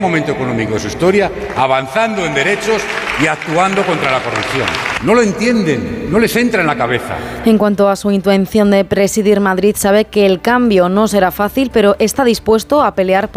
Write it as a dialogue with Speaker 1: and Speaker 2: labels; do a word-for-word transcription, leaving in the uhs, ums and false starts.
Speaker 1: momento económico de su historia, avanzando en derechos y actuando contra la corrupción. No lo entienden, no les entra en la cabeza.
Speaker 2: En cuanto a su intención de presidir Madrid, sabe que el cambio no será fácil, pero está dispuesto a pelear por